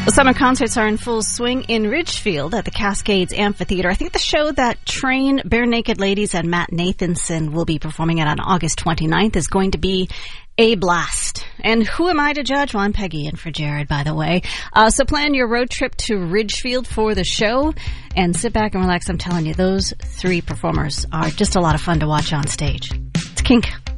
The summer concerts are in full swing in Ridgefield at the Cascades Amphitheater. I think the show that Train, Bare Naked Ladies, and Matt Nathanson will be performing at on August 29th is going to be a blast. And who am I to judge? Well, I'm Peggy in for Jared, by the way. So plan your road trip to Ridgefield for the show and sit back and relax. I'm telling you, those three performers are just a lot of fun to watch on stage. It's Kink.